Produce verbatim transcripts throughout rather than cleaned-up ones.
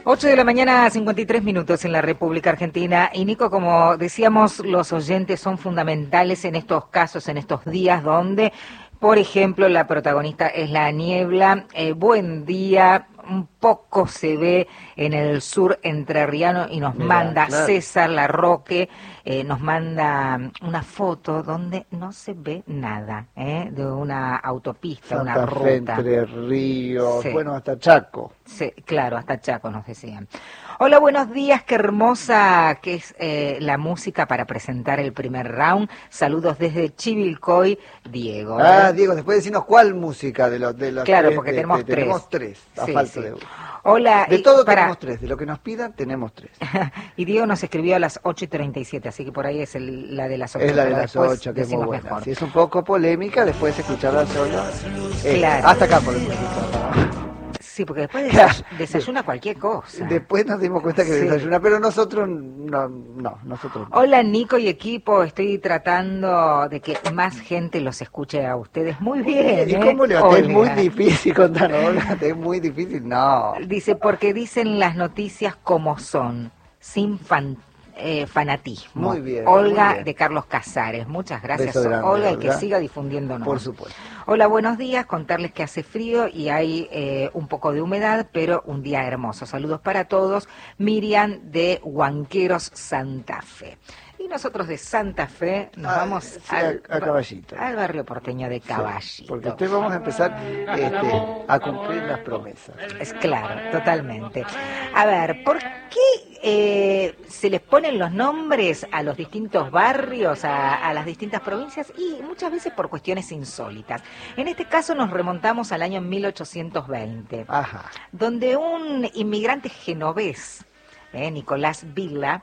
ocho de la mañana, cincuenta y tres minutos en la República Argentina. Y Nico, como decíamos, los oyentes son fundamentales en estos casos, en estos días donde, por ejemplo, la protagonista es la niebla. Eh, buen día, un poco se ve en el sur entrerriano y nos Mirá, manda claro. César Larroque, eh, nos manda una foto donde no se ve nada, ¿eh? De una autopista, Santa una Fe, ruta. Entre Ríos, Sí. bueno, hasta Chaco. Sí, claro, hasta Chaco nos decían. Hola, buenos días, qué hermosa que es eh, la música para presentar el primer round. Saludos desde Chivilcoy, Diego. ¿eh? Ah, Diego, después decirnos cuál música de los de los Claro, tres, porque de- tenemos de- tres. tenemos tres, a Sí, falta sí. de uno. Hola. De y todo para- tenemos tres, de lo que nos pidan tenemos tres. Y Diego nos escribió a las ocho y treinta y siete, así que por ahí es el- la de las ocho. Es la de pero las después ocho, que es muy decimos buena. mejor. Si es un poco polémica, después escucharla solo. Eh, Claro. Hasta acá podemos escucharla. Sí, porque después desay- desayuna cualquier cosa. Después nos dimos cuenta que Sí. desayuna, pero nosotros no, no, nosotros no. Hola Nico y equipo, estoy tratando de que más gente los escuche a ustedes. Muy bien. ¿Y ¿eh? cómo le va? Es Olga. muy difícil contar, Olga, es muy difícil, no. Dice, porque dicen las noticias como son, sin fan- eh, fanatismo. Muy bien, Olga muy bien. de Carlos Casares. Muchas gracias, Beso grande, Olga, y que Olga. siga difundiéndonos. Por supuesto. Hola, buenos días. Contarles que hace frío y hay eh, un poco de humedad, pero un día hermoso. Saludos para todos. Miriam de Huanqueros, Santa Fe. Y nosotros de Santa Fe nos Ah, vamos sí, al, a- a Caballito. al barrio porteño de Sí, Caballito. porque ustedes vamos a empezar este, a cumplir las promesas. Es claro, totalmente. A ver, ¿por qué eh, se les ponen los nombres a los distintos barrios, a, a las distintas provincias? Y muchas veces por cuestiones insólitas. En este caso nos remontamos al año mil ochocientos veinte, Ajá. donde un inmigrante genovés, eh, Nicolás Villa,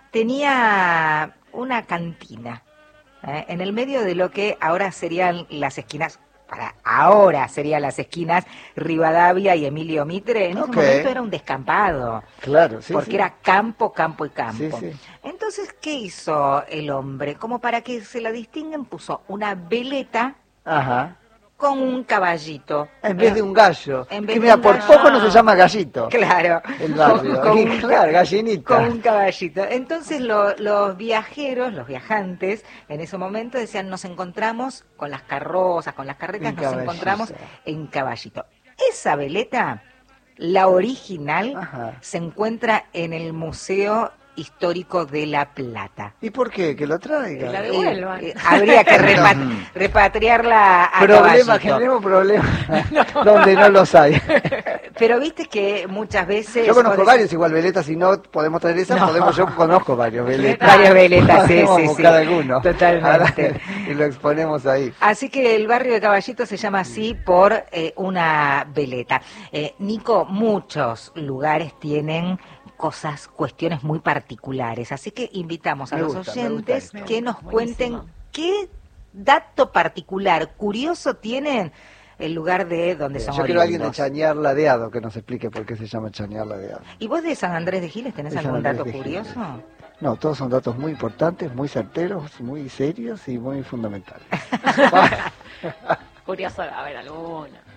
tenía una cantina eh, en el medio de lo que ahora serían las esquinas, para ahora serían las esquinas Rivadavia y Emilio Mitre. En Ok. ese momento era un descampado, Claro, sí. porque sí. era campo, campo y campo. Sí, sí. Entonces, ¿qué hizo el hombre? Como para que se la distinguen, puso una veleta Ajá. con un caballito. En vez de un gallo. En Que vez de mira, un por gallo. poco no se llama gallito. Claro. El barrio. Con- Y con- claro, gallinita. Con un caballito. Entonces lo- los viajeros, los viajantes, en ese momento decían, nos encontramos con las carrozas, con las carretas, En nos caballito. encontramos en caballito. Esa veleta, la original, Ajá. se encuentra en el Museo Histórico de La Plata. ¿Y por qué? Que lo traiga. La devuelvan. Eh, eh, habría que repa- repatriarla a Problema, caballito. generemos problemas donde no los hay. Pero viste que muchas veces... Yo conozco vos varios igual veletas, si no podemos traer esas, No. podemos, yo conozco varios veletas. Varias veletas, sí, Podemos sí, buscar sí. alguno. Totalmente. Ahora, y lo exponemos ahí. Así que el barrio de Caballito se llama así por eh, una veleta. Eh, Nico, muchos lugares tienen cosas, cuestiones muy particulares. Así que invitamos a Me los gusta, me oyentes gusta esto. que nos Buenísimo. cuenten qué dato particular, curioso tienen el lugar de donde son Yo quiero a alguien de oriundos. Chañar Ladeado que nos explique por qué se llama Chañar Ladeado. ¿Y vos de San Andrés de Giles tenés De San algún Andrés dato de Giles. curioso? No, todos son datos muy importantes, muy certeros, muy serios y muy fundamentales. Curioso, a ver, alguna.